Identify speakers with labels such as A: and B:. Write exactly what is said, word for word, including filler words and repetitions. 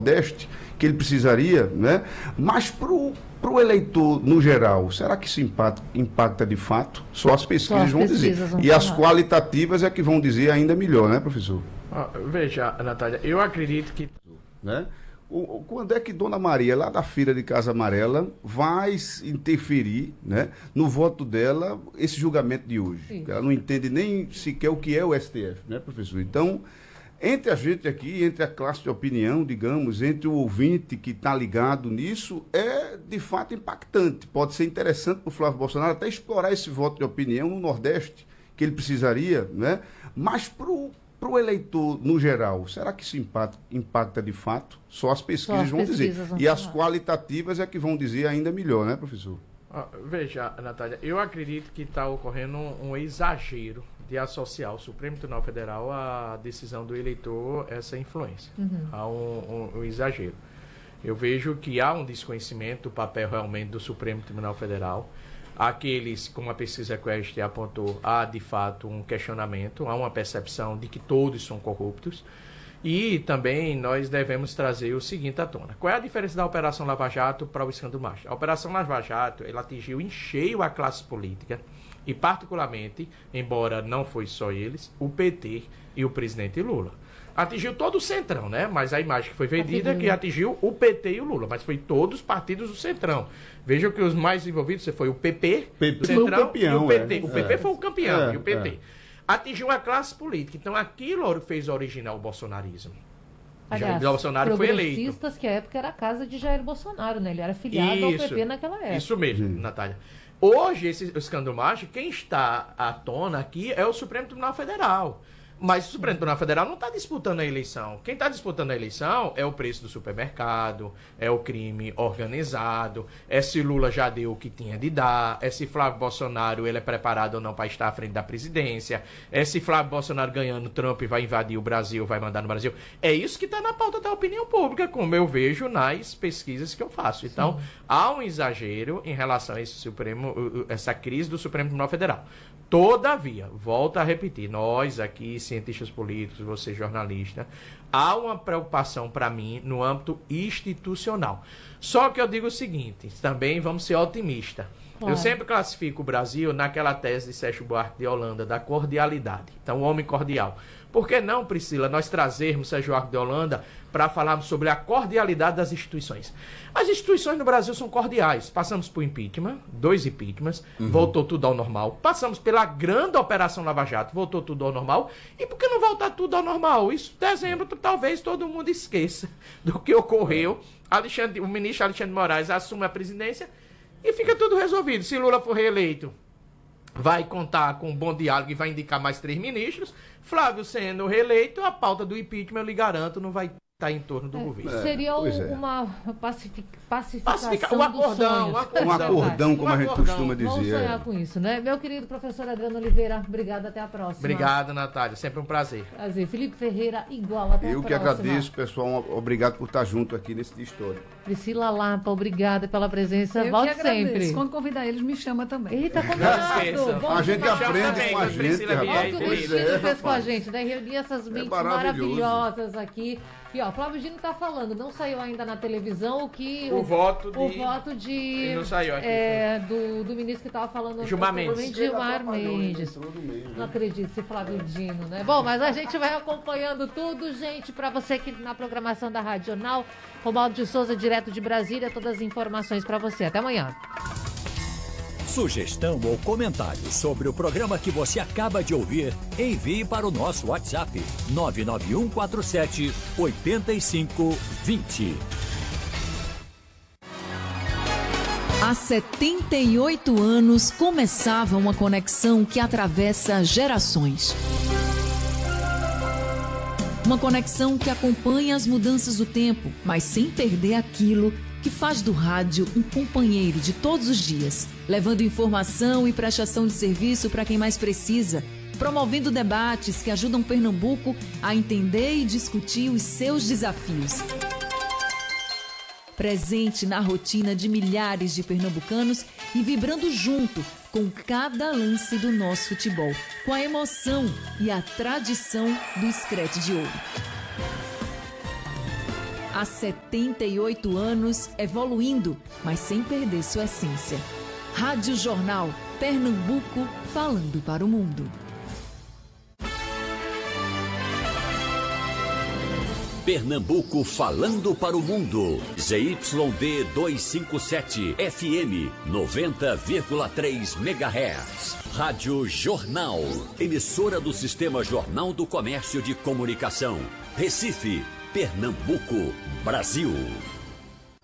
A: Nordeste que ele precisaria, né? Mas para o eleitor no geral, será que isso impacta, impacta de fato? Só as pesquisas Só as vão pesquisas dizer. Vão e falar. As qualitativas é que vão dizer ainda melhor, né, professor?
B: Ah, veja, Natália, eu acredito que...
A: Né? O, o, quando é que Dona Maria, lá da Feira de Casa Amarela, vai interferir, né, no voto dela, esse julgamento de hoje? Sim. Ela não entende nem sequer o que é o S T F, né, professor? Então... Entre a gente aqui, entre a classe de opinião, digamos, entre o ouvinte que está ligado nisso, é de fato impactante. Pode ser interessante para o Flávio Bolsonaro até explorar esse voto de opinião no Nordeste, que ele precisaria, né? Mas para o eleitor no geral, será que isso impacta, impacta de fato? Só as pesquisas Só as vão pesquisas dizer. Vão e falar. As qualitativas é que vão dizer ainda melhor, né, professor?
B: Ah, veja, Natália, eu acredito que está ocorrendo um, um exagero de associar o Supremo Tribunal Federal à decisão do eleitor, essa influência. Uhum. Há um, um, um exagero. Eu vejo que há um desconhecimento do papel realmente do Supremo Tribunal Federal. Aqueles, como a pesquisa Quest apontou, há de fato um questionamento, há uma percepção de que todos são corruptos. E também nós devemos trazer o seguinte à tona. Qual é a diferença da Operação Lava Jato para o escândalo Master? A Operação Lava Jato, ela atingiu em cheio a classe política e particularmente, embora não foi só eles, o P T e o presidente Lula. Atingiu todo o Centrão, né? Mas a imagem que foi vendida é que atingiu o P T e o Lula, mas foi todos os partidos do Centrão. Vejam que os mais envolvidos foi o P P,
A: P P do Centrão, foi o campeão, e o P T.
B: É. O P P
A: é.
B: foi o campeão
A: é,
B: e o P T.
A: É.
B: Atingiu a classe política. Então aquilo fez originar o bolsonarismo.
C: Aliás,
B: Jair Bolsonaro foi eleito.
C: Progressistas, que a época era a casa de Jair Bolsonaro, né? Ele era filiado isso, ao P P naquela época.
B: Isso mesmo, hum. Natália. Hoje, esse escândalo mágico, quem está à tona aqui é o Supremo Tribunal Federal. Mas o Supremo Tribunal Federal não está disputando a eleição. Quem está disputando a eleição é o preço do supermercado, é o crime organizado, é se Lula já deu o que tinha de dar, é se Flávio Bolsonaro ele é preparado ou não para estar à frente da presidência, é se Flávio Bolsonaro ganhando, Trump vai invadir o Brasil, vai mandar no Brasil. É isso que está na pauta da opinião pública, como eu vejo nas pesquisas que eu faço. Então, sim, há um exagero em relação a esse Supremo, essa crise do Supremo Tribunal Federal. Todavia, volto a repetir, nós aqui, cientistas políticos, você jornalista, há uma preocupação para mim no âmbito institucional. Só que eu digo o seguinte, também vamos ser otimistas. Claro. Eu sempre classifico o Brasil naquela tese de Sérgio Buarque de Holanda, da cordialidade. Então, o homem cordial. Por que não, Priscila, nós trazermos Sérgio Buarque de Holanda para falarmos sobre a cordialidade das instituições? As instituições no Brasil são cordiais. Passamos por impeachment, dois impeachments, uhum. voltou tudo ao normal. Passamos pela grande Operação Lava Jato, voltou tudo ao normal. E por que não voltar tudo ao normal? Isso, dezembro, talvez todo mundo esqueça do que ocorreu. Alexandre, o ministro Alexandre de Moraes assume a presidência e fica tudo resolvido. Se Lula for reeleito, vai contar com um bom diálogo e vai indicar mais três ministros. Flávio sendo reeleito, a pauta do impeachment, eu lhe garanto, não vai estar em torno do
C: é,
B: governo.
C: Seria um,
A: é.
C: uma pacific, pacificação
B: Pacifica, um acordão,
C: dos sonhos.
A: Um acordão, como um a gente acordão. costuma dizer.
C: Vamos sonhar com isso, né? Meu querido professor Adriano Oliveira, obrigado, até a próxima.
B: Obrigado, Natália, sempre um prazer.
C: Prazer. Felipe Ferreira, igual, até
A: Eu
C: a próxima.
A: Eu que agradeço, pessoal, obrigado por estar junto aqui nesse dia histórico.
C: Priscila Lapa, obrigada pela presença,
D: Eu
C: volte sempre.
D: Quando convidar eles, me chama também.
C: Eita, combinado.
A: A gente aprende com a gente,
C: rapaz. Olha o que o Cristina fez com a
A: rapaz.
C: gente, né? Reunir essas mentes
A: É
C: maravilhosas aqui. E ó, Flávio Dino tá falando, não saiu ainda na televisão o que...
B: O, o voto de...
C: O voto de...
B: Ele não saiu aqui.
C: É, do, do ministro que tava falando...
B: Gilmar Mendes.
C: Gilmar Mendes. Não acredito, esse Flávio Dino, né? Bom, mas a gente vai acompanhando tudo, gente, pra você que na programação da Rádio Jornal, Romualdo de Souza, direto de Brasília, todas as informações pra você. Até amanhã.
E: Sugestão ou comentário sobre o programa que você acaba de ouvir, envie para o nosso WhatsApp nove nove um quatro sete oito cinco dois zero.
F: Há setenta e oito anos começava uma conexão que atravessa gerações. Uma conexão que acompanha as mudanças do tempo, mas sem perder aquilo que faz do rádio um companheiro de todos os dias, levando informação e prestação de serviço para quem mais precisa, promovendo debates que ajudam Pernambuco a entender e discutir os seus desafios. Presente na rotina de milhares de pernambucanos e vibrando junto com cada lance do nosso futebol, com a emoção e a tradição do Screte de Ouro. Há setenta e oito anos, evoluindo, mas sem perder sua essência. Rádio Jornal, Pernambuco, falando para o mundo.
E: Pernambuco falando para o mundo. Z Y D duzentos e cinquenta e sete, F M noventa vírgula três megahertz. Rádio Jornal. Emissora do Sistema Jornal do Comércio de Comunicação. Recife, Pernambuco, Brasil.